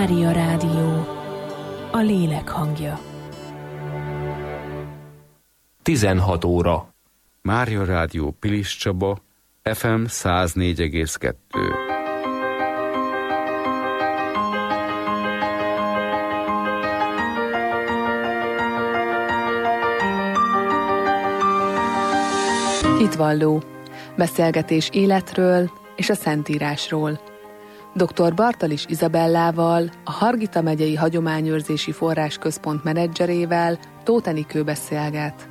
Mária Rádió, a lélek hangja. 16 óra. Mária Rádió Pilis Csaba, FM 104,2. Hitvalló. Beszélgetés életről és a Szentírásról. Dr. Bartalis Izabellával, a Hargita megyei Hagyományőrzési Forrásközpont menedzserével Tóth Enikő beszélget.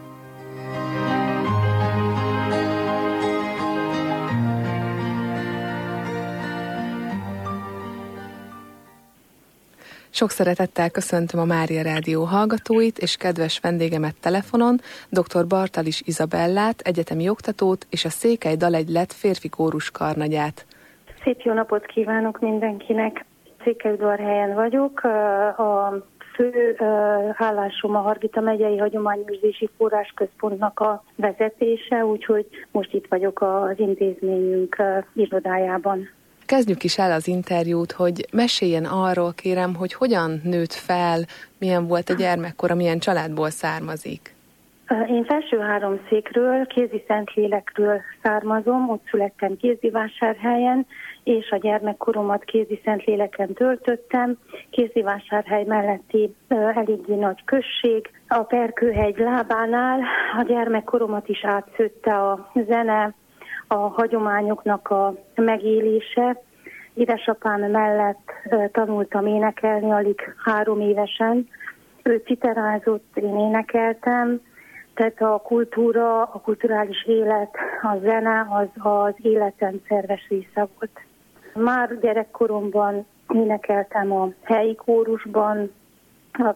Sok szeretettel köszöntöm a Mária Rádió hallgatóit és kedves vendégemet telefonon, dr. Bartalis Izabellát, egyetemi oktatót és a Székely Dalegylet férfi kórus karnagyát. Szép jó napot kívánok mindenkinek! Székelyudvarhelyen vagyok, a fő állásom a Hargita megyei Hagyományőrzési Forrásközpontnak a vezetése, úgyhogy most itt vagyok az intézményünk irodájában. Kezdjük is el az interjút, hogy meséljen arról, kérem, hogy hogyan nőtt fel, milyen volt a gyermekkora, milyen családból származik. Én felső háromszékről, Kézi-Szentlélekről származom, ott születtem Kézdivásárhelyen, és a gyermekkoromat Kézi-Szentléleken töltöttem. Kézdivásárhely melletti eléggé nagy község. A Perkőhegy lábánál a gyermekkoromat is átszőtte a zene, a hagyományoknak a megélése. Édesapám mellett tanultam énekelni alig 3 évesen. Ő citerázott, én énekeltem. Tehát a kultúra, a kulturális élet, a zene az életem szerves része volt. Már gyerekkoromban énekeltem a helyi kórusban, a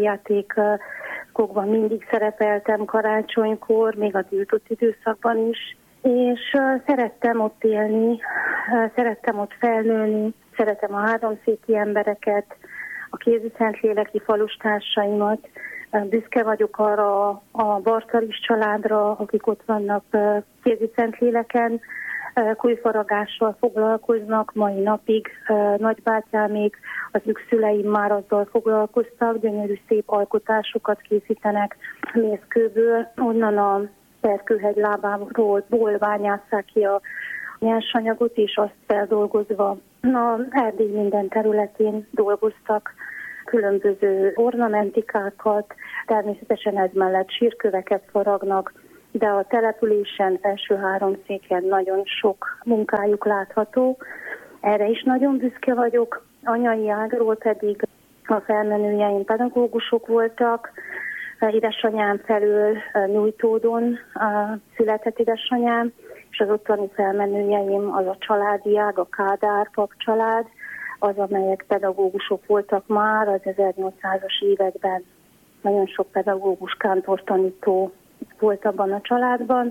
pásztorjátékokban mindig szerepeltem karácsonykor, még a tiltott időszakban is, és szerettem ott élni, szerettem ott felnőni, szeretem a háromszéki embereket, a Kézi-Szentléleki falustársaimat. Büszke vagyok arra a Bartalis családra, akik ott vannak Kézi-Szentléleken, kújfaragással foglalkoznak mai napig, nagybátyámék, az ők szüleim már azzal foglalkoztak, gyönyörű szép alkotásokat készítenek mészkőből, onnan a Perkőhegy lábáról bányásszák ki a nyersanyagot, és azt feldolgozva Erdély minden területén dolgoztak különböző ornamentikákat, természetesen ez mellett sírköveket faragnak, de a településen, felső háromszéken nagyon sok munkájuk látható. Erre is nagyon büszke vagyok. Anyai ágról pedig a felmenőjeim pedagógusok voltak. Édesanyám felől Nyújtódon született édesanyám, és az ottani felmenőjeim az a családi ág, a Kádár pap család, az, amelyek pedagógusok voltak már az 1800-as években. Nagyon sok pedagógus, kántortanító volt abban a családban,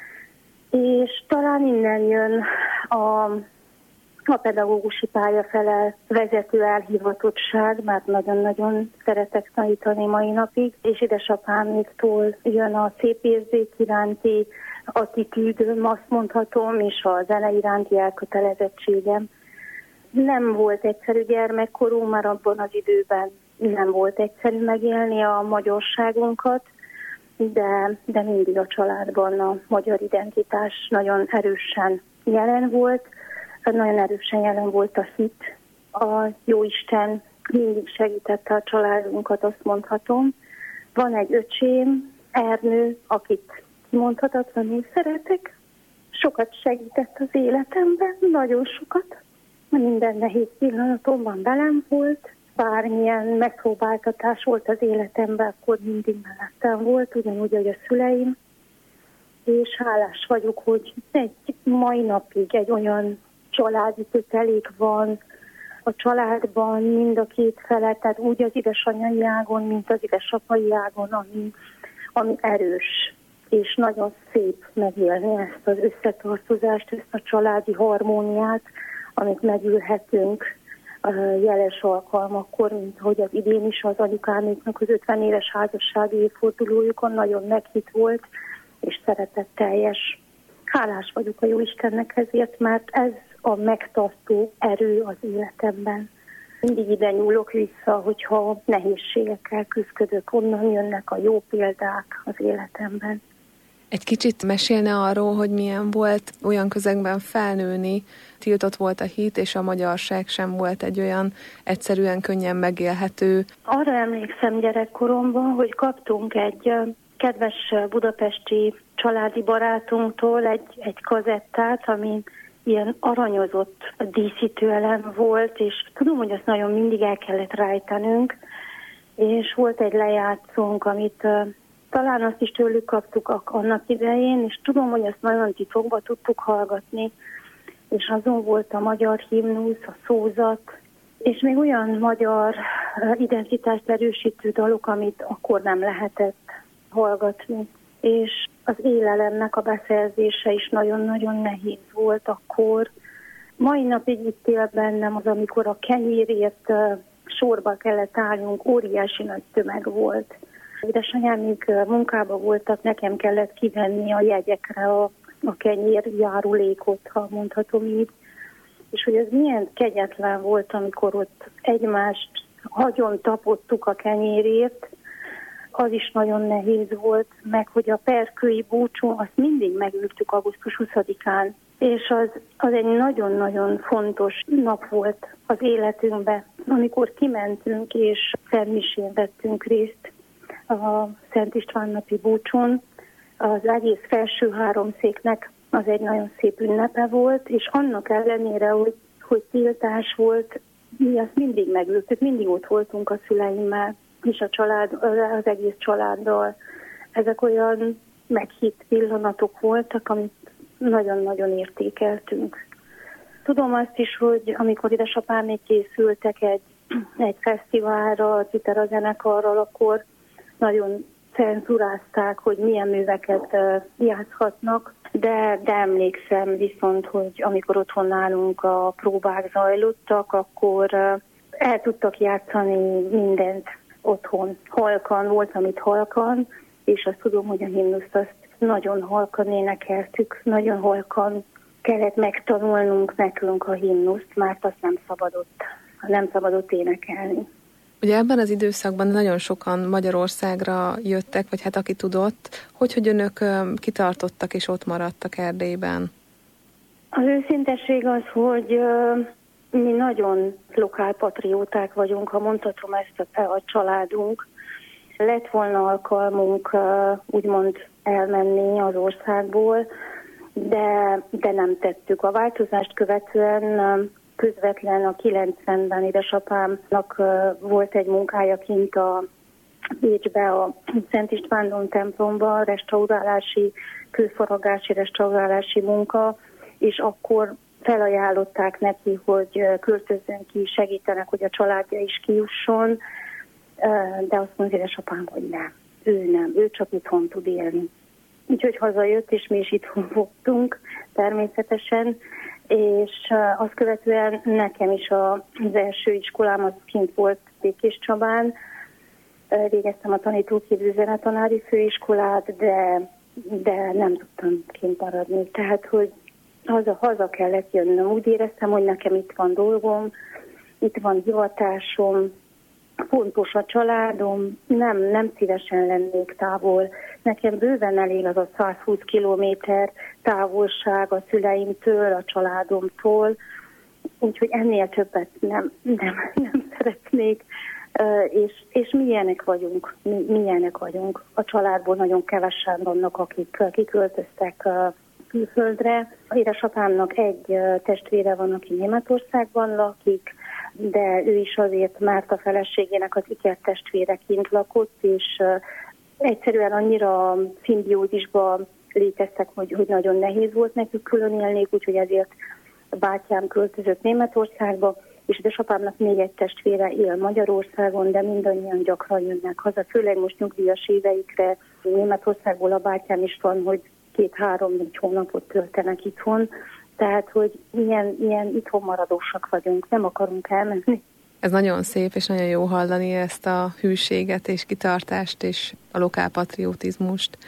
és talán innen jön a pedagógusi pálya fele vezető elhivatottság, mert nagyon-nagyon szeretek tanítani mai napig, és édesapáméktól jön a szép érzék iránti attitűdöm, azt mondhatom, és a zene iránti elkötelezettségem. Nem volt egyszerű gyermekkorú, már abban az időben nem volt egyszerű megélni a magyarságunkat, de mindig a családban a magyar identitás nagyon erősen jelen volt. Nagyon erősen jelen volt a hit. A Jóisten mindig segítette a családunkat, azt mondhatom. Van egy öcsém, Ernő, akit kimondhatatlanul szeretek. Sokat segített az életemben, nagyon sokat. Minden nehéz pillanatomban velem volt. Bármilyen megpróbáltatás volt az életemben, akkor mindig mellettem volt, ugyanúgy, ahogy a szüleim. És hálás vagyok, hogy egy mai napig egy olyan családi kötelék van a családban, mind a két fele, tehát úgy az édesanyai ágon, mint az édesapai ágon, ami erős. És nagyon szép megélni ezt az összetartozást, ezt a családi harmóniát, amit megülhetünk jeles alkalmakkor, mint hogy az idén is az anyukáméknak az 50 éves házassági évfordulójukon nagyon meghitt volt, és szeretetteljes. Hálás vagyok a Jóistennek ezért, mert ez a megtartó erő az életemben. mindig ide nyúlok vissza, hogyha nehézségekkel küzdök, onnan jönnek a jó példák az életemben. Egy kicsit mesélne arról, hogy milyen volt olyan közegben felnőni, tiltott volt a hit, és a magyarság sem volt egy olyan egyszerűen könnyen megélhető. Arra emlékszem gyerekkoromban, hogy kaptunk egy kedves budapesti családi barátunktól egy kazettát, ami ilyen aranyozott díszítőelem volt, és tudom, hogy azt nagyon mindig el kellett rejtenünk, és volt egy lejátszónk, amit talán azt is tőlük kaptuk annak idején, és tudom, hogy ezt nagyon titokba tudtuk hallgatni, és azon volt a magyar himnusz, a szózat, és még olyan magyar identitást erősítő dalok, amit akkor nem lehetett hallgatni. És az élelemnek a beszerzése is nagyon-nagyon nehéz volt akkor. Mai napig itt él bennem az, amikor a kenyérért sorba kellett állnunk, óriási nagy tömeg volt. Édesanyám még munkában voltak, nekem kellett kivenni a jegyekre a kenyérjárulékot, ha mondhatom így. És hogy ez milyen kegyetlen volt, amikor ott egymást agyon tapottuk a kenyérért, az is nagyon nehéz volt, meg hogy a perkői búcsú, azt mindig megültük augusztus 20-án, és az egy nagyon-nagyon fontos nap volt az életünkben, amikor kimentünk és szentmisén vettünk részt a Szent István napi búcsún. Az egész felső háromszéknek az egy nagyon szép ünnepe volt, és annak ellenére, hogy tiltás volt, mi azt mindig megültük, mindig ott voltunk a szüleimmel, és az egész családdal. Ezek olyan meghitt pillanatok voltak, amit nagyon-nagyon értékeltünk. Tudom azt is, hogy amikor édesapámék készültek egy fesztiválra, a Citera zenekarral, akkor nagyon cenzurázták, hogy milyen műveket játszhatnak, de emlékszem viszont, hogy amikor otthon nálunk a próbák zajlottak, akkor el tudtak játszani mindent otthon. Halkan volt, amit halkan, és azt tudom, hogy a himnuszt azt nagyon halkan énekeltük, nagyon halkan kellett megtanulnunk nekünk a himnuszt, mert azt nem szabadott énekelni. Ugye ebben az időszakban nagyon sokan Magyarországra jöttek, vagy hát aki tudott, hogy önök kitartottak és ott maradtak Erdélyben? Az őszintesség az, hogy mi nagyon lokálpatrióták vagyunk, ha mondhatom ezt a családunk. Lett volna alkalmunk úgymond elmenni az országból, de nem tettük. A változást követően közvetlen a 90-ben édesapámnak volt egy munkája kint a Bécsbe, a Szent Istvándon templomban, kőfaragási restaurálási munka, és akkor felajánlották neki, hogy költözzön ki, segítenek, hogy a családja is kijusson, de azt mondta édesapám, hogy nem, ő csak itthon tud élni. Úgyhogy hazajött, és mi is itthon voltunk természetesen, és azt követően nekem is az első iskolám az kint volt Békéscsabán. Végeztem a tanítóképző zenetanári főiskolát, de nem tudtam kint maradni. Tehát, hogy haza kellett jönnöm. Úgy éreztem, hogy nekem itt van dolgom, itt van hivatásom, fontos a családom, nem szívesen lennék távol. Nekem bőven elég az a 120 kilométer távolság a szüleimtől, a családomtól, úgyhogy ennél többet nem szeretnék. És mi ilyenek vagyunk. A családból nagyon kevesen vannak, akik kiköltöztek külföldre. Édesapámnak egy testvére van, aki Németországban lakik, de ő is azért, mert a feleségének az ikertestvére kint lakott, és egyszerűen annyira szimbiózisba léteztek, hogy nagyon nehéz volt nekük külön élni, úgyhogy ezért a bátyám költözött Németországba, és édesapámnak még egy testvére él Magyarországon, de mindannyian gyakran jönnek haza, főleg most nyugdíjas éveikre. Németországból a bátyám is van, hogy 2-3-4 hónapot töltenek itthon, tehát, hogy ilyen itthon maradósak vagyunk, nem akarunk elmenni. Ez nagyon szép, és nagyon jó hallani ezt a hűséget és kitartást és a lokálpatriotizmust.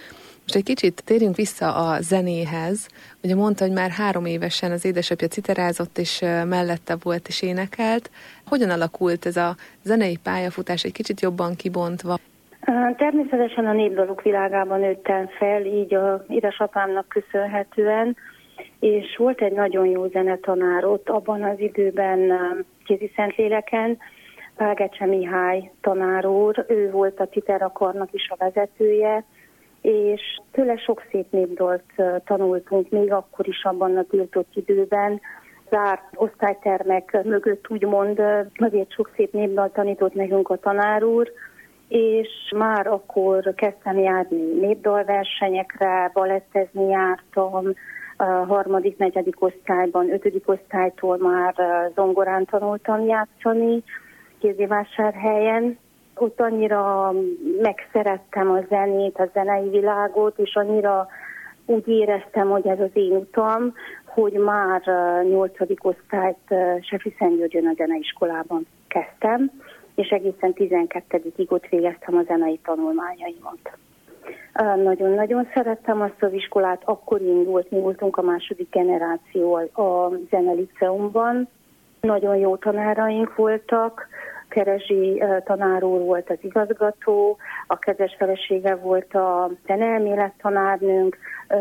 Most egy kicsit térjünk vissza a zenéhez. Ugye mondta, hogy már 3 évesen az édesapja citerázott, és mellette volt és énekelt. Hogyan alakult ez a zenei pályafutás egy kicsit jobban kibontva? Természetesen a népdalok világában nőttem fel, így a édesapámnak köszönhetően, és volt egy nagyon jó zenetanár ott abban az időben Kézi-Szentléleken, Pálgecse Mihály tanár úr, ő volt a titerakarnak is a vezetője, és tőle sok szép népdalt tanultunk, még akkor is abban a tiltott időben. Zárt osztálytermek mögött úgymond azért sok szép népdalt tanított nekünk a tanár úr, és már akkor kezdtem járni népdalversenyekre, balettezni jártam, a 3., 4. osztályban, 5. osztálytól már zongorán tanultam játszani Kézivásárhelyen. Ott annyira megszerettem a zenét, a zenei világot, és annyira úgy éreztem, hogy ez az én utam, hogy már 8. osztályt Sefriszentgyörgyön a zeneiskolában kezdtem, és egészen 12-ig ott végeztem a zenei tanulmányaimat. Nagyon-nagyon szerettem azt az iskolát, akkor indult, mi voltunk a második generáció a zeneliceumban. Nagyon jó tanáraink voltak, Kerezsi tanár úr volt az igazgató, a kedves felesége volt a zeneelmélet tanárnőnk,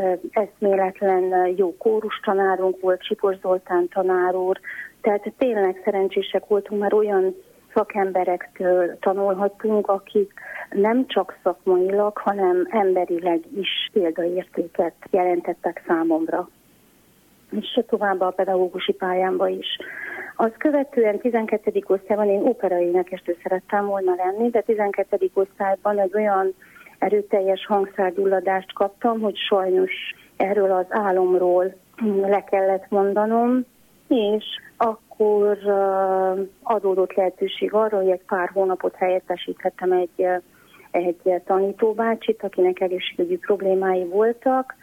eszméletlen jó kórus tanárunk volt, Sipos Zoltán tanár úr, tehát tényleg szerencsések voltunk, mert olyan szakemberektől tanulhattunk, akik nem csak szakmailag, hanem emberileg is példaértéket jelentettek számomra. És továbbá a pedagógusi pályámba is. Azt követően 12. osztályban én operaénekestől szerettem volna lenni, de 12. osztályban egy olyan erőteljes hangszárgyulladást kaptam, hogy sajnos erről az álomról le kellett mondanom, és akkor adódott lehetőség arra, hogy egy pár hónapot helyettesíthettem egy tanítóbácsit, akinek egészségügyi problémái voltak,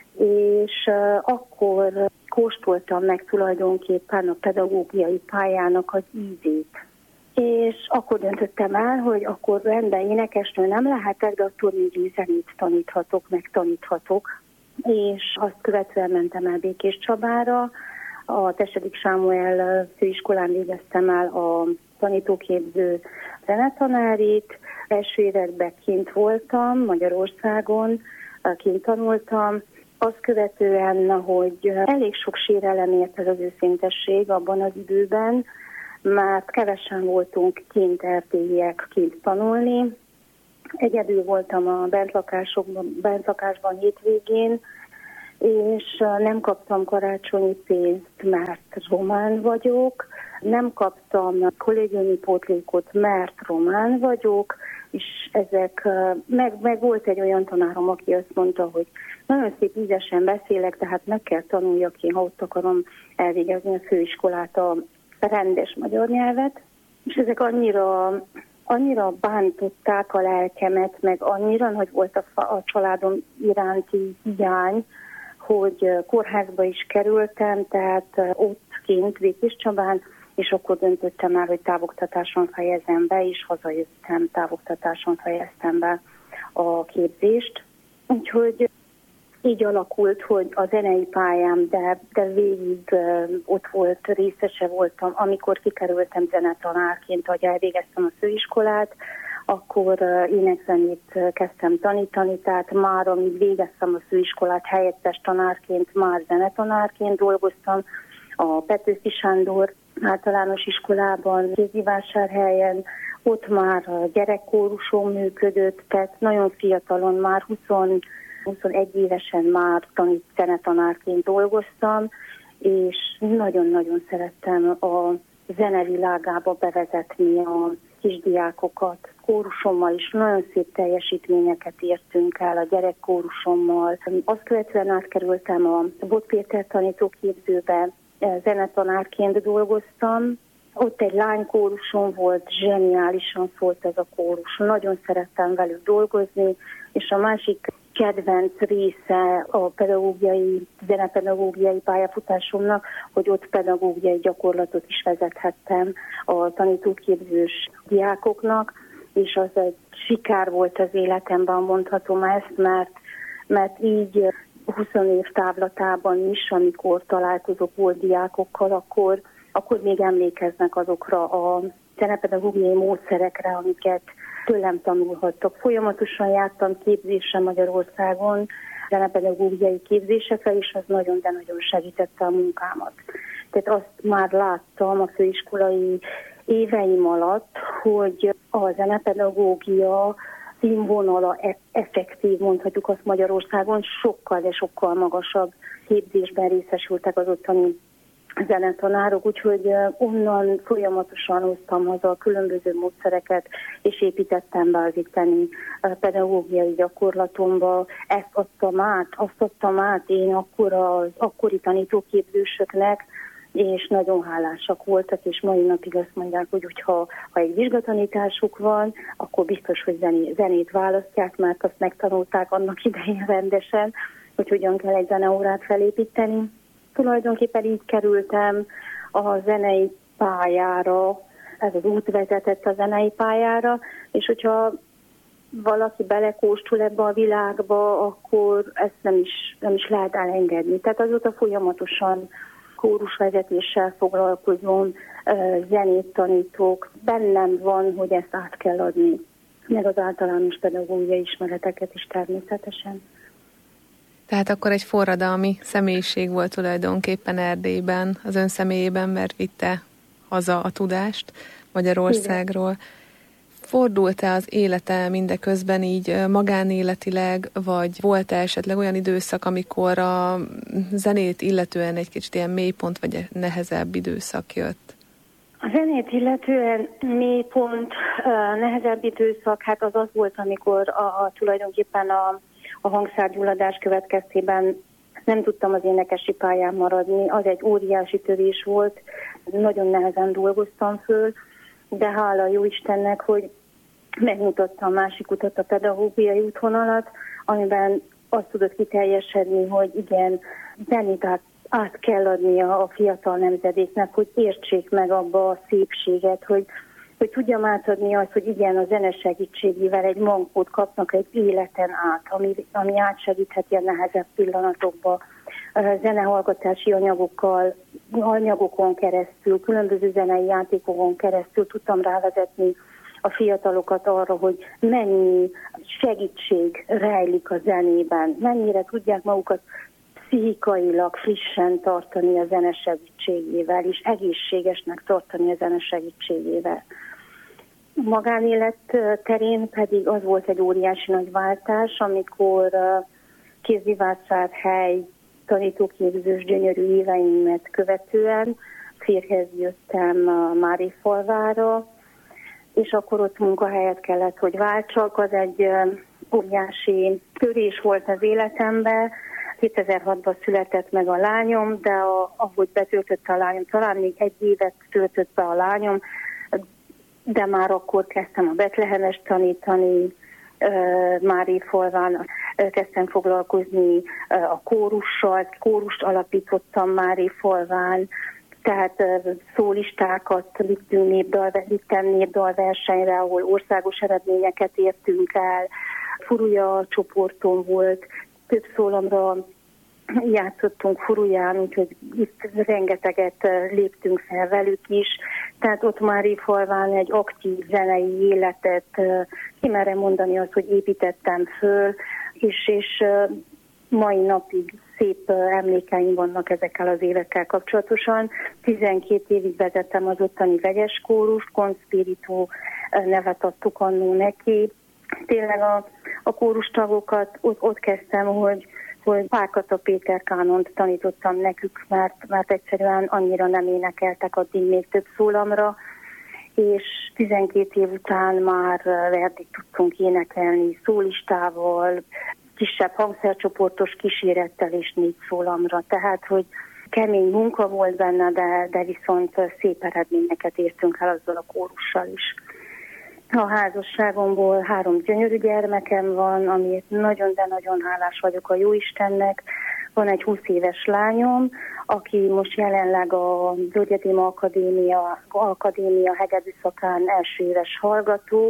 és akkor kóstoltam meg tulajdonképpen a pedagógiai pályának az ízét. És akkor döntöttem el, hogy akkor rendben énekesnő nem lehetek, de attól még zenét megtaníthatok. És azt követően mentem el Békéscsabára, a Tessedik Sámuel főiskolán végeztem el a tanítóképző zenetanárit. Első években kint voltam, Magyarországon, kint tanultam. Azt követően, hogy elég sok sérelem ért ez az őszintesség abban az időben, mert kevesen voltunk kint erdélyiek kint tanulni. Egyedül voltam a bentlakásban hétvégén, és nem kaptam karácsonyi pénzt, mert román vagyok, nem kaptam kollégiumi pótlékot, mert román vagyok, és ezek, meg volt egy olyan tanárom, aki azt mondta, hogy nagyon szép ízesen beszélek, tehát meg kell tanuljak ki, ha ott akarom elvégezni a főiskolát, a rendes magyar nyelvet, és ezek annyira bántották a lelkemet, meg annyira nagy volt a családom iránti hiány, hogy kórházba is kerültem, tehát ott kint Békéscsabán, és akkor döntöttem el, hogy távoktatáson fejezem be, és hazajöttem, távoktatáson fejeztem be a képzést. Úgyhogy így alakult, hogy a zenei pályám, de végig ott volt, részese voltam, amikor kikerültem zenetanárként, ahogy elvégeztem a főiskolát, akkor énekzenét kezdtem tanítani, tehát már amíg végeztem a főiskolát helyettes tanárként, már zenetanárként dolgoztam a Petőfi Sándor általános iskolában, Kézivásárhelyen, ott már a gyerekkórusom működött, tehát nagyon fiatalon, már 21 évesen már zenetanárként dolgoztam, és nagyon-nagyon szerettem a zenevilágába bevezetni a kisdiákokat. Kórusommal is nagyon szép teljesítményeket értünk el a gyerekkórusommal. Azt követően átkerültem a Bot Péter tanítóképzőbe, zenetanárként dolgoztam. Ott egy lánykórusom volt, zseniálisan szólt ez a kórus. Nagyon szerettem velük dolgozni, és a másik kedvenc része a zenepedagógiai pályafutásomnak, hogy ott pedagógiai gyakorlatot is vezethettem a tanítóképzős diákoknak, és az egy sikár volt az életemben, mondhatom ezt, mert mert így 20 év távlatában is, amikor találkozok volt diákokkal, akkor még emlékeznek azokra a zenepedagógiai módszerekre, amiket tőlem tanulhattak. Folyamatosan jártam képzésre Magyarországon, zenepedagógiai képzésekre, és az nagyon, de nagyon segítette a munkámat. Tehát azt már láttam a főiskolai éveim alatt, hogy a zenepedagógia színvonala effektív, mondhatjuk azt Magyarországon, sokkal, de sokkal magasabb képzésben részesültek az ottani zenetanárok, úgyhogy onnan folyamatosan hoztam haza a különböző módszereket, és építettem be az itteni pedagógiai gyakorlatomba. Ezt adtam át én akkor az akkori tanítóképzősöknek, és nagyon hálásak voltak, és mai napig azt mondják, hogy ha egy vizsgatanításuk van, akkor biztos, hogy zenét választják, mert azt megtanulták annak idején rendesen, hogy hogyan kell egy zeneórát felépíteni. Tulajdonképpen így kerültem a zenei pályára, ez az út vezetett a zenei pályára, és hogyha valaki belekóstul ebbe a világba, akkor ezt nem is lehet elengedni. Tehát azóta folyamatosan kórusvezetéssel foglalkozom, zenét tanítok. Bennem van, hogy ezt át kell adni, meg az általános pedagógiai ismereteket is természetesen. Tehát akkor egy forradalmi személyiség volt tulajdonképpen Erdélyben, az ön személyében, mert vitte haza a tudást Magyarországról. Igen. Fordult-e az élete mindeközben így magánéletileg, vagy volt-e esetleg olyan időszak, amikor a zenét illetően egy kicsit ilyen mélypont, vagy nehezebb időszak jött? A zenét illetően mélypont, nehezebb időszak, hát az volt, amikor tulajdonképpen a hangszárgyulladás következtében nem tudtam az énekesi pályán maradni. Az egy óriási törés volt, nagyon nehezen dolgoztam föl, de hála jó Istennek, hogy megmutatta a másik utat, a pedagógiai útvonalat, amiben azt tudott kiteljesedni, hogy igen, zenét át kell adnia a fiatal nemzedéknek, hogy értsék meg abba a szépséget, hogy tudjam átadni azt, hogy igen, a zene segítségével egy mankót kapnak egy életen át, ami átsegítheti a nehezebb pillanatokba. Zenehallgatási anyagokon keresztül, különböző zenei játékokon keresztül tudtam rávezetni a fiatalokat arra, hogy mennyi segítség rejlik a zenében, mennyire tudják magukat pszichikailag frissen tartani a zene segítségével, és egészségesnek tartani a zene segítségével. Magánélet terén pedig az volt egy óriási nagy váltás, amikor Kézdivásárhely tanítóképzős gyönyörű éveimet követően férjhez jöttem Márifalvára, és akkor ott munkahelyet kellett, hogy váltsak. Az egy óriási törés volt az életemben. 2006-ban született meg a lányom, de ahogy betöltötte a lányom, talán még egy évet töltött be a lányom, de már akkor kezdtem a Betlehemest tanítani, Márifalván kezdtem foglalkozni a kórussal, kórust alapítottam Márifalván, tehát szólistákat vittem népdalversenyre, ahol országos eredményeket értünk el. Furuja csoportom volt, több szólamra játszottunk Furuján, úgyhogy itt rengeteget léptünk fel velük is. Tehát ott Márifalván egy aktív zenei életet, kimerem mondani azt, hogy építettem föl, és mai napig szép emlékeim vannak ezekkel az évekkel kapcsolatosan. 12 évig vezettem az ottani vegyes kórust, Conspirito nevet adtuk annó neki. Tényleg a kórustagokat ott kezdtem, hogy Pálkata Péter kánont tanítottam nekük, mert egyszerűen annyira nem énekeltek addig még több szólamra, és 12 év után már Verdit tudtunk énekelni szólistával, kisebb hangszercsoportos kísérettel és 4 szólamra. Tehát, hogy kemény munka volt benne, de viszont szép eredményeket értünk el azzal a kórussal is. A házasságomból 3 gyönyörű gyermekem van, amiért nagyon, de nagyon hálás vagyok a Jóistennek. Van egy 20 éves lányom, aki most jelenleg a Völgyi Akadémia hegedű szakán első éves hallgató.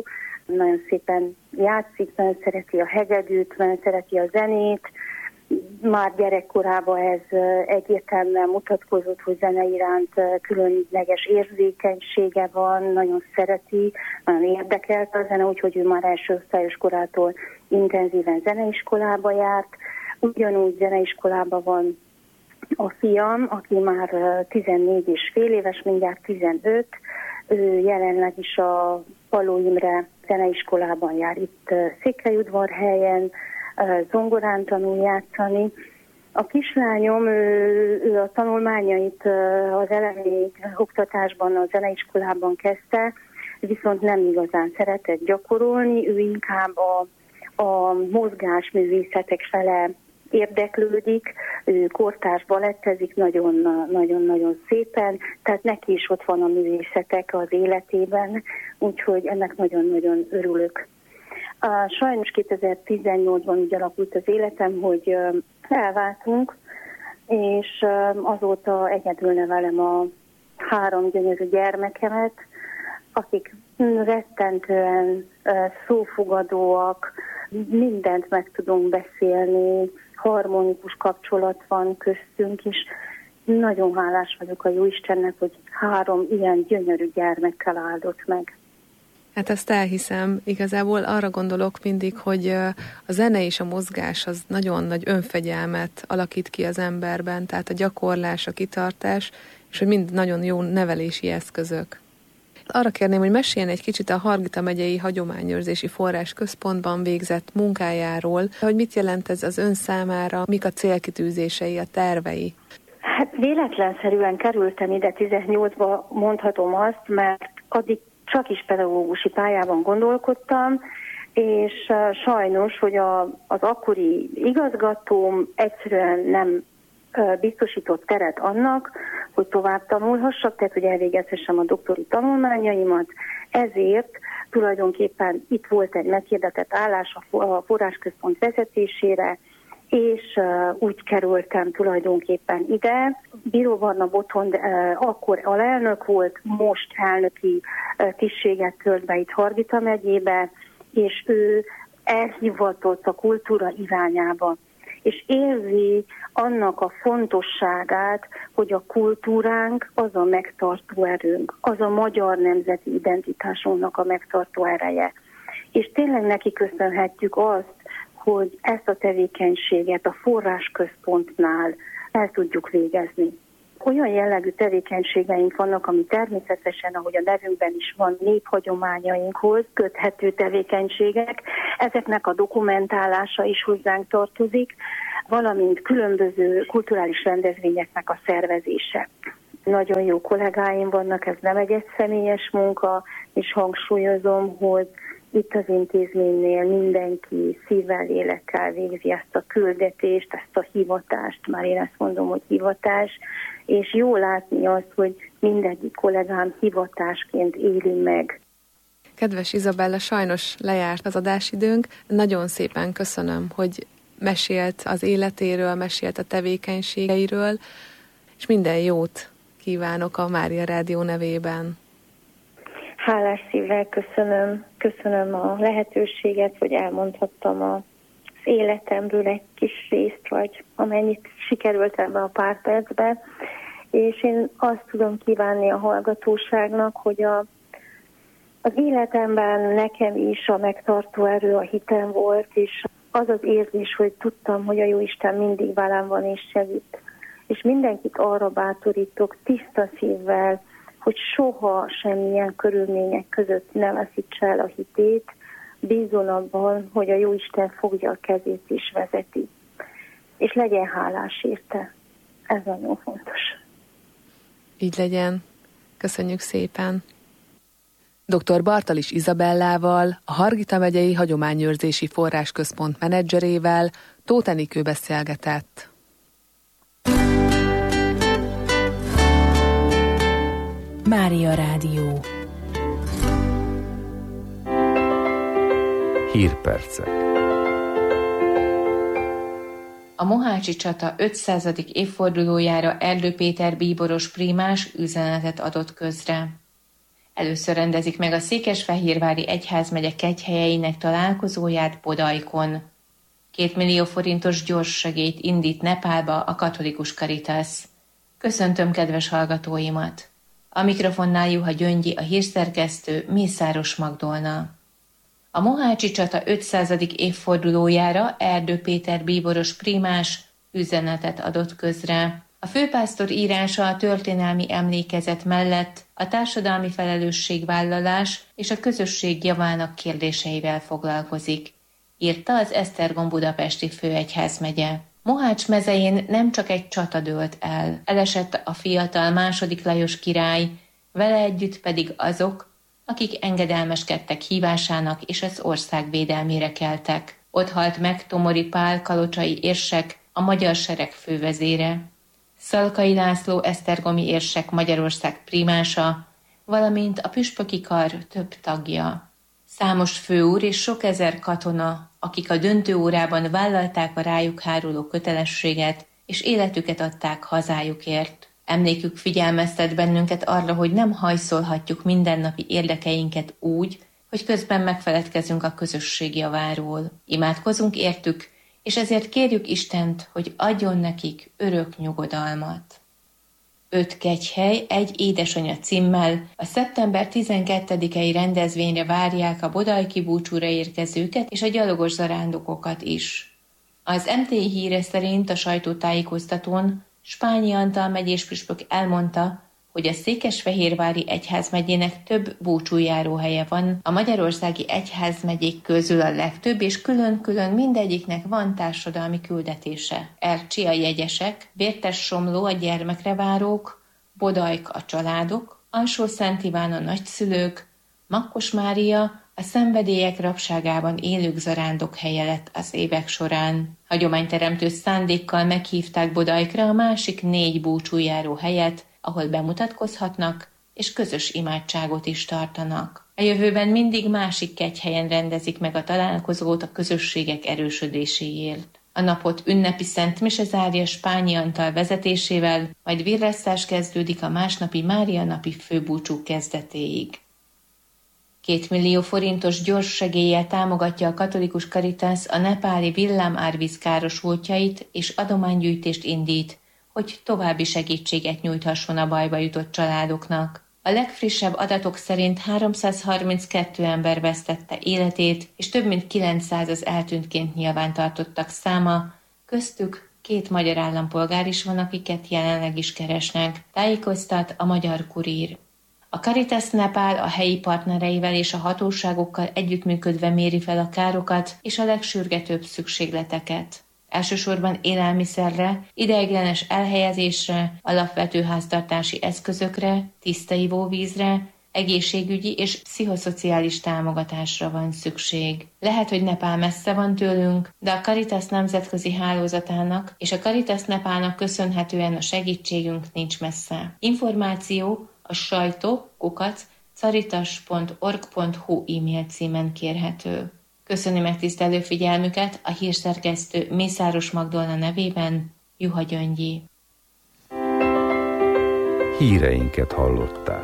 nagyon szépen játszik, nagyon szereti a hegedűt, nagyon szereti a zenét. Már gyerekkorában ez egyértelműen mutatkozott, hogy zene iránt különleges érzékenysége van, nagyon szereti, nagyon érdekelt a zene, úgyhogy ő már első osztályos korától intenzíven zeneiskolába járt. Ugyanúgy zeneiskolában van a fiam, aki már 14 és fél éves, mindjárt 15, ő jelenleg is a Palló Imre zeneiskolában jár itt Székelyudvarhelyen, zongorán tanul játszani. A kislányom, ő a tanulmányait az elemi oktatásban, a zeneiskolában kezdte, viszont nem igazán szeretett gyakorolni, ő inkább a mozgásművészetek fele érdeklődik, ő kortárs balettezik nagyon-nagyon szépen, tehát neki is ott van a művészetek az életében, úgyhogy ennek nagyon-nagyon örülök. Sajnos 2018-ban úgy alakult az életem, hogy elváltunk, és azóta egyedül nevelem a 3 gyönyörű gyermekemet, akik rettentően szófogadóak, mindent meg tudunk beszélni, harmonikus kapcsolat van köztünk, és nagyon hálás vagyok a Jóistennek, hogy 3 ilyen gyönyörű gyermekkel áldott meg. Hát ezt elhiszem. Igazából arra gondolok mindig, hogy a zene és a mozgás az nagyon nagy önfegyelmet alakít ki az emberben, tehát a gyakorlás, a kitartás, és hogy mind nagyon jó nevelési eszközök. Arra kérném, hogy meséljen egy kicsit a Hargita megyei Hagyományőrzési Forrásközpontban végzett munkájáról, hogy mit jelent ez az ön számára, mik a célkitűzései, a tervei. Hát véletlenszerűen kerültem ide 18-ba, mondhatom azt, mert addig csak is pedagógusi pályában gondolkodtam, és sajnos, hogy az akkori igazgatóm egyszerűen nem biztosított teret annak, hogy tovább tanulhassak, tehát hogy elvégezhessem a doktori tanulmányaimat, ezért tulajdonképpen itt volt egy meghirdetett állás a forrásközpont vezetésére, és úgy kerültem tulajdonképpen ide. Bíró Varna Botond akkor alelnök volt, most elnöki tisztséget tölt be itt Hargita megyébe, és ő elhivatott a kultúra irányába. És érzi annak a fontosságát, hogy a kultúránk az a megtartó erőnk, az a magyar nemzeti identitásunknak a megtartó ereje. És tényleg neki köszönhetjük azt, hogy ezt a tevékenységet a forrásközpontnál el tudjuk végezni. Olyan jellegű tevékenységeink vannak, ami természetesen, ahogy a nevünkben is van, néphagyományainkhoz köthető tevékenységek, ezeknek a dokumentálása is hozzánk tartozik, valamint különböző kulturális rendezvényeknek a szervezése. Nagyon jó kollégáim vannak, ez nem egy egyszemélyes munka, és hangsúlyozom, hogy itt az intézménynél mindenki szívvel, lélekkel végzi ezt a küldetést, ezt a hivatást, már én ezt mondom, hogy hivatás, és jó látni azt, hogy mindegyik kollégám hivatásként éli meg. Kedves Izabella, sajnos lejárt az adásidőnk. Nagyon szépen köszönöm, hogy mesélt az életéről, mesélt a tevékenységeiről, és minden jót kívánok a Mária Rádió nevében. Hálás szívvel köszönöm a lehetőséget, hogy elmondhattam az életemből egy kis részt, vagy amennyit sikerült ebbe a pár percbe. És én azt tudom kívánni a hallgatóságnak, hogy az életemben nekem is a megtartó erő, a hitem volt, és az az érzés, hogy tudtam, hogy a Jóisten mindig velem van és segít. És mindenkit arra bátorítok tiszta szívvel, hogy soha semmilyen körülmények között ne veszítse el a hitét, bízon abban, hogy a Jóisten fogja a kezét és vezeti. És legyen hálás érte. Ez nagyon fontos. Így legyen. Köszönjük szépen. Dr. Bartalis Izabellával, a Hargita megyei Hagyományőrzési Forrásközpont menedzserével Tóth Enikő beszélgetett. Mária Rádió. Hírpercek. A mohácsi csata 500. évfordulójára Erdő Péter bíboros prímás üzenetet adott közre. Először rendezik meg a Székesfehérvári Egyházmegye kegyhelyeinek találkozóját Bodajkon. 2 millió forintos gyors segélyt indít Nepálba a katolikus Caritas. Köszöntöm kedves hallgatóimat! A mikrofonnál Juha Gyöngyi, a hírszerkesztő, Mészáros Magdolna. A Mohácsi csata 500. évfordulójára Erdő Péter bíboros prímás üzenetet adott közre. A főpásztor írása a történelmi emlékezet mellett a társadalmi felelősségvállalás és a közösség javának kérdéseivel foglalkozik, írta az Esztergom budapesti főegyházmegye. Mohács mezején nem csak egy csata dőlt el, elesett a fiatal II. Lajos király, vele együtt pedig azok, akik engedelmeskedtek hívásának és az ország védelmére keltek. Ott halt meg Tomori Pál kalocsai érsek, a magyar sereg fővezére, Szalkai László esztergomi érsek Magyarország prímása, valamint a püspöki kar több tagja. Számos főúr és sok ezer katona, akik a döntőórában vállalták a rájuk háruló kötelességet, és életüket adták hazájukért. Emlékük figyelmeztet bennünket arra, hogy nem hajszolhatjuk mindennapi érdekeinket úgy, hogy közben megfeledkezünk a közösség javáról. Imádkozunk értük, és ezért kérjük Istent, hogy adjon nekik örök nyugodalmat. 5 kegyhely, 1 édesanya címmel a szeptember 12-i rendezvényre várják a bodajki búcsúra érkezőket és a gyalogos zarándokokat is. Az MTI híre szerint a sajtótájékoztatón Spányi Antal megyés püspök elmondta, hogy a Székesfehérvári Egyházmegyének több búcsújáróhelye van, a magyarországi egyházmegyék közül a legtöbb, és külön-külön mindegyiknek van társadalmi küldetése. Ercsi a jegyesek, Vértes-Somló a gyermekre várók, Bodajk a családok, Alsó-Szent Iván a nagyszülők, Makkos Mária a szenvedélyek rabságában élők zarándok helye lett az évek során. Hagyományteremtő szándékkal meghívták Bodajkra a másik 4 búcsújáró helyet, ahol bemutatkozhatnak, és közös imádságot is tartanak. A jövőben mindig másik kegyhelyen rendezik meg a találkozót a közösségek erősödéséért. A napot ünnepi Szent Mise zárja Spányi Antal vezetésével, majd virresztás kezdődik a másnapi Mária napi főbúcsú kezdetéig. 2 millió forintos gyors segéllyel támogatja a katolikus Caritas a nepáli villámárvíz károsultjait, és adománygyűjtést indít, hogy további segítséget nyújthasson a bajba jutott családoknak. A legfrissebb adatok szerint 332 ember vesztette életét, és több mint 900 az eltűntként nyilvántartottak száma, köztük 2 magyar állampolgár is van, akiket jelenleg is keresnek, tájékoztat a Magyar Kurír. A Caritas Nepál a helyi partnereivel és a hatóságokkal együttműködve méri fel a károkat és a legsürgetőbb szükségleteket. Elsősorban élelmiszerre, ideiglenes elhelyezésre, alapvető háztartási eszközökre, tiszta ivóvízre, egészségügyi és pszichoszociális támogatásra van szükség. Lehet, hogy Nepál messze van tőlünk, de a Caritas nemzetközi hálózatának és a Caritas Nepálnak köszönhetően a segítségünk nincs messze. Információ a sajtó@caritas.org.hu e-mail címen kérhető. Köszöni megtisztelő figyelmüket a hírszerkesztő Mészáros Magdolna nevében, Juha Gyöngyi. Híreinket hallották.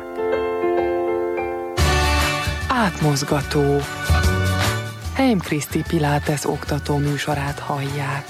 Átmozgató. Heim Kriszti Pilates oktató műsorát hallják.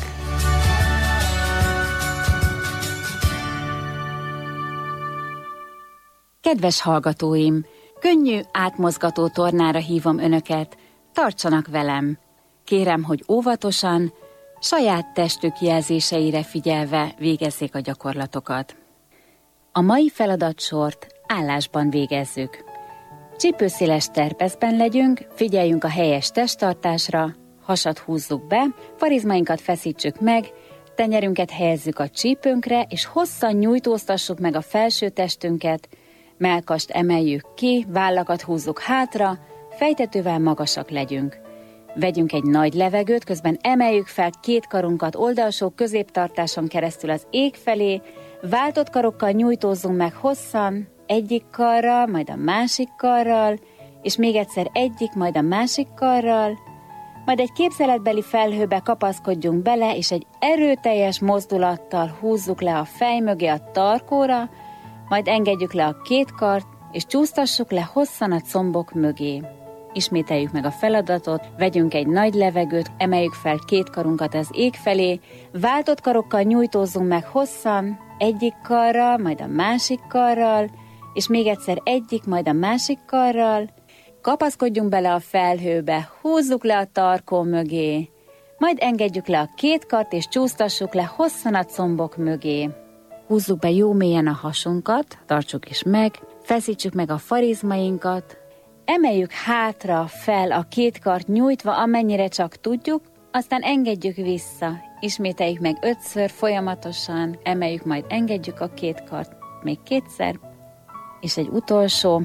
Kedves hallgatóim, könnyű átmozgató tornára hívom önöket, tartsanak velem. Kérem, hogy óvatosan, saját testük jelzéseire figyelve végezzék a gyakorlatokat. A mai feladatsort állásban végezzük. Csípőszéles terpeszben legyünk, figyeljünk a helyes testtartásra, hasat húzzuk be, farizmainkat feszítsük meg, tenyerünket helyezzük a csípőnkre, és hosszan nyújtóztassuk meg a felső testünket, mellkast emeljük ki, vállakat húzzuk hátra, fejtetővel magasak legyünk. Vegyünk egy nagy levegőt, közben emeljük fel 2 karunkat oldalsó középtartáson keresztül az ég felé, váltott karokkal nyújtózzunk meg hosszan, egyik karral, majd a másik karral, és még egyszer egyik, majd a másik karral, majd egy képzeletbeli felhőbe kapaszkodjunk bele, és egy erőteljes mozdulattal húzzuk le a fej mögé a tarkóra, majd engedjük le a 2 kart, és csúsztassuk le hosszan a combok mögé. Ismételjük meg a feladatot, vegyünk egy nagy levegőt, emeljük fel 2 karunkat az ég felé, váltott karokkal nyújtózzunk meg hosszan, egyik karral, majd a másik karral, és még egyszer egyik, majd a másik karral, kapaszkodjunk bele a felhőbe, húzzuk le a tarkó mögé, majd engedjük le a 2 kart, és csúsztassuk le hosszan a combok mögé. Húzzuk be jó mélyen a hasunkat, tartsuk is meg, feszítsük meg a farizmainkat, emeljük hátra fel a 2 kart nyújtva, amennyire csak tudjuk, aztán engedjük vissza, ismételjük meg 5-ször folyamatosan, emeljük, majd engedjük a 2 kart még 2-szer, és egy utolsó.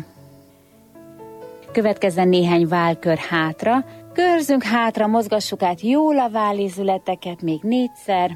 Következzen néhány válkör hátra, körzünk hátra, mozgassuk át jól a vállézületeket még 4-szer.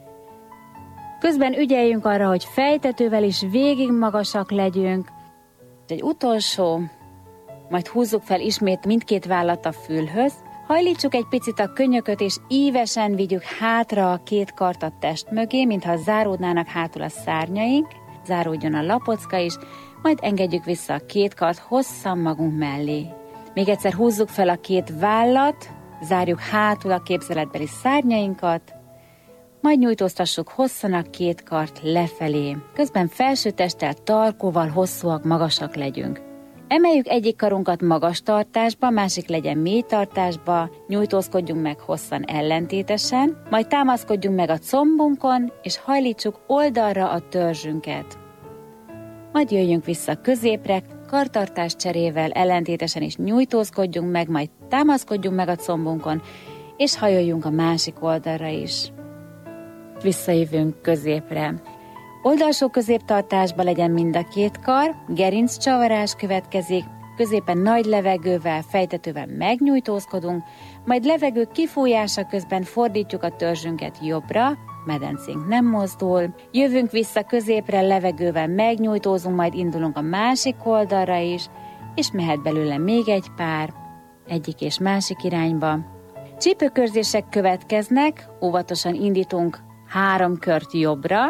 Közben ügyeljünk arra, hogy fejtetővel is végig magasak legyünk. Egy utolsó, majd húzzuk fel ismét mindkét vállat a fülhöz, hajlítsuk egy picit a könyököt, és ívesen vigyük hátra a 2 kart a test mögé, mintha záródnának hátul a szárnyaink, záródjon a lapocka is, majd engedjük vissza a 2 kart hosszan magunk mellé. Még egyszer húzzuk fel a 2 vállat, zárjuk hátul a képzeletbeli szárnyainkat, majd nyújtóztassuk hosszan a 2 kart lefelé. Közben felső testtel, tarkóval hosszúak, magasak legyünk. Emeljük egyik karunkat magas tartásba, másik legyen mély tartásba, nyújtózkodjunk meg hosszan ellentétesen, majd támaszkodjunk meg a combunkon, és hajlítsuk oldalra a törzsünket. Majd jöjjünk vissza középre, kartartás cserével ellentétesen is nyújtózkodjunk meg, majd támaszkodjunk meg a combunkon, és hajoljunk a másik oldalra is. Visszajövünk középre. Oldalsó középtartásba legyen mind a 2 kar, gerinccsavarás következik, középen nagy levegővel, fejtetővel megnyújtózkodunk, majd levegő kifújása közben fordítjuk a törzsünket jobbra, medencénk nem mozdul, jövünk vissza középre, levegővel megnyújtózunk, majd indulunk a másik oldalra is, és mehet belőle még egy pár, egyik és másik irányba. Csípőkörzések következnek, óvatosan indítunk 3 kört jobbra,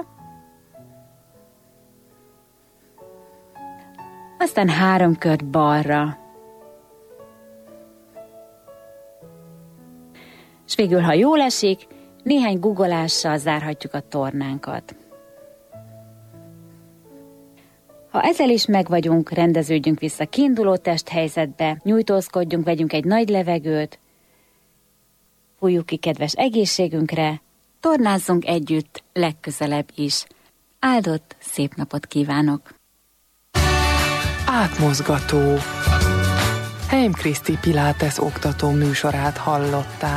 aztán 3 kört balra. És végül, ha jól esik, néhány guggolással zárhatjuk a tornánkat. Ha ezzel is megvagyunk, rendeződjünk vissza kiinduló testhelyzetbe, nyújtózkodjunk, vegyünk egy nagy levegőt, fújjuk ki kedves egészségünkre, tornázzunk együtt legközelebb is. Áldott szép napot kívánok! Átmozgató. Heim Kriszti Pilates oktató műsorát hallották.